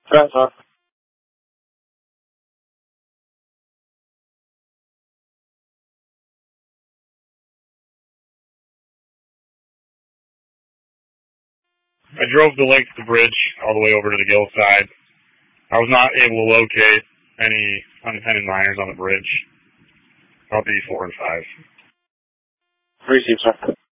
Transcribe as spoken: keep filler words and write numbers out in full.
That's all. I drove the length of the bridge all the way over to the Gill side. I was not able to locate any unintended minors on the bridge. I'll be four and five. Receive, sir.